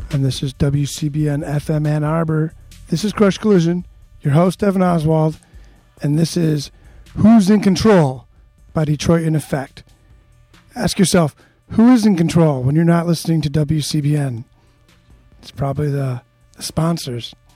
and this is WCBN FM Ann Arbor. This is Crush Collision, your host, Evan Oswald, and this is Who's in Control by Detroit in Effect. Ask yourself, who is in control when you're not listening to WCBN? It's probably the sponsors.